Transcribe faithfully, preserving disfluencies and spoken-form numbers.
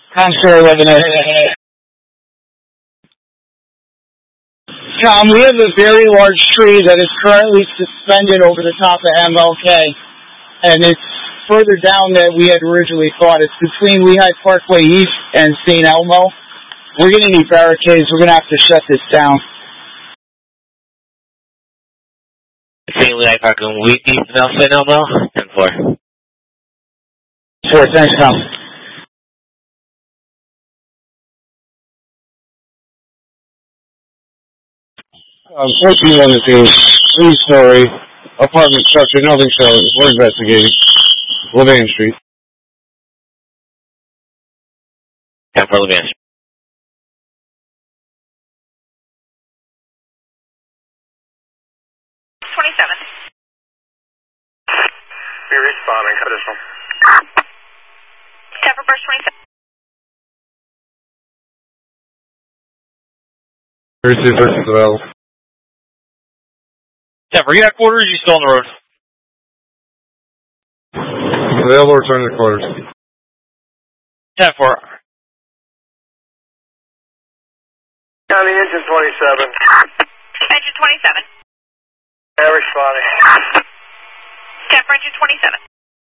Contour eleven A. Tom, we have a very large tree that is currently suspended over the top of M L K, and it's further down than we had originally thought. It's between Lehigh Parkway East and Saint Elmo. We're going to need barricades. We're going to have to shut this down. Saint Lehigh Parkway East and Saint Elmo, ten four. Sure, thanks, Tom. Um, fourteen on the scene, three-story apartment structure, nothing shows. We're investigating. Levan Street. ten four Levan Street. twenty-seven. Be responding, additional. ten four Burst twenty-seven. thirty-two versus available. ten four, you at quarters or are you still on the road? Available, return to quarters. ten four. County engine twenty-seven. Engine twenty-seven. Yeah, responding. ten four engine twenty-seven.